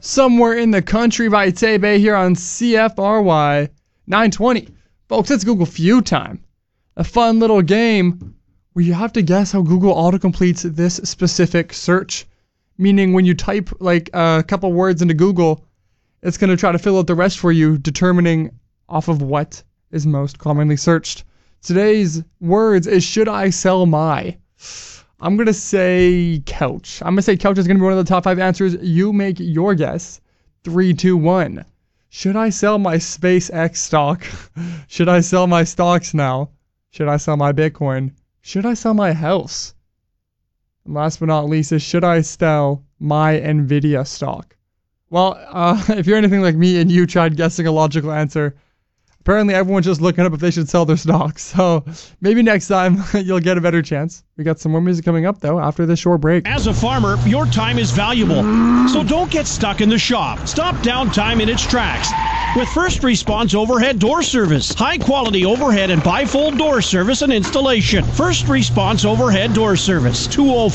Somewhere in the Country by Tebe here on CFRY 920. Folks, it's Google Feud time. A fun little game where you have to guess how Google autocompletes this specific search. Meaning when you type like a couple words into Google, it's going to try to fill out the rest for you, determining off of what is most commonly searched. Today's words is should I sell my? I'm going to say couch. I'm going to say couch is going to be one of the top 5 answers. You make your guess. 3, 2, 1. Should I sell my SpaceX stock? Should I sell my stocks now? Should I sell my Bitcoin? Should I sell my house? And last but not least is should I sell my Nvidia stock? Well, if you're anything like me and you tried guessing a logical answer, apparently everyone's just looking up if they should sell their stocks. So maybe next time you'll get a better chance. We got some more music coming up, though, after this short break. As a farmer, your time is valuable. So don't get stuck in the shop. Stop downtime in its tracks with First Response Overhead Door Service. High-quality overhead and bifold door service and installation. First Response Overhead Door Service.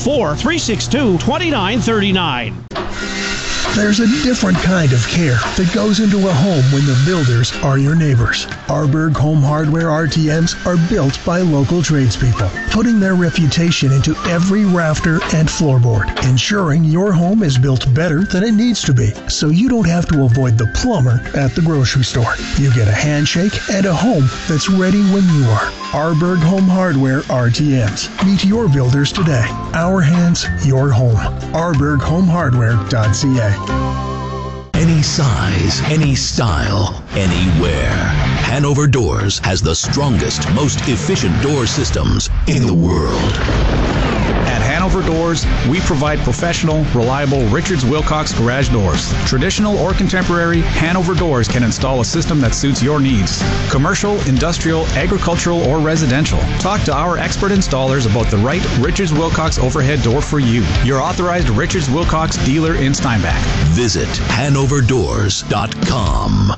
204-362-2939. There's a different kind of care that goes into a home when the builders are your neighbors. Arberg Home Hardware RTMs are built by local tradespeople, putting their reputation into every rafter and floorboard, ensuring your home is built better than it needs to be, so you don't have to avoid the plumber at the grocery store. You get a handshake and a home that's ready when you are. Arberg Home Hardware RTMs. Meet your builders today. Our hands, your home. ArbergHomeHardware.ca. Any size, any style, anywhere. Hanover Doors has the strongest, most efficient door systems in the world. At Hanover Doors, we provide professional, reliable Richards Wilcox garage doors. Traditional or contemporary, Hanover Doors can install a system that suits your needs. Commercial, industrial, agricultural, or residential. Talk to our expert installers about the right Richards Wilcox overhead door for you. Your authorized Richards Wilcox dealer in Steinbach. Visit HanoverDoors.com.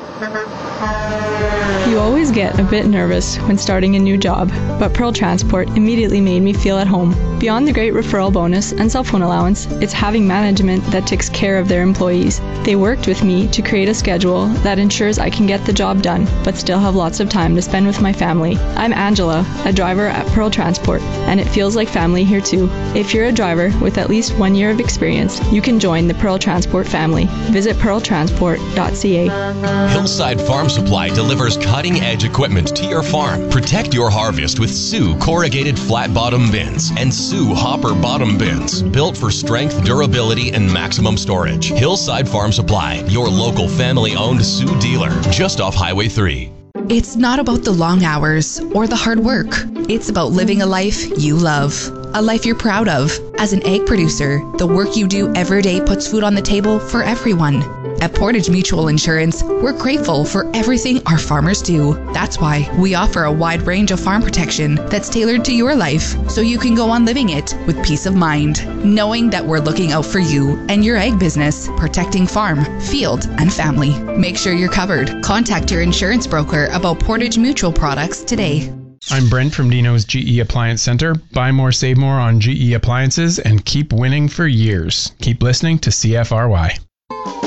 You always get a bit nervous when starting a new job, but Pearl Transport immediately made me feel at home. Beyond the great referral bonus and cell phone allowance, it's having management that takes care of their employees. They worked with me to create a schedule that ensures I can get the job done, but still have lots of time to spend with my family. I'm Angela, a driver at Pearl Transport, and it feels like family here too. If you're a driver with at least 1 year of experience, you can join the Pearl Transport family. Visit pearltransport.ca. Hillside Farm Supply delivers cutting-edge equipment to your farm. Protect your harvest with Sioux corrugated flat bottom bins and Sioux hopper bottom bins, built for strength, durability, and maximum storage. Hillside Farm Supply, your local family-owned Sioux dealer, just off Highway 3. It's not about the long hours or the hard work. It's about living a life you love. A life you're proud of. As an egg producer, the work you do every day puts food on the table for everyone. At Portage Mutual Insurance, we're grateful for everything our farmers do. That's why we offer a wide range of farm protection that's tailored to your life, so you can go on living it with peace of mind, knowing that we're looking out for you and your egg business, protecting farm, field, and family. Make sure you're covered. Contact your insurance broker about Portage Mutual products today. I'm Brent from Dino's GE Appliance Center. Buy more, save more on GE appliances, and keep winning for years. Keep listening to CFRY.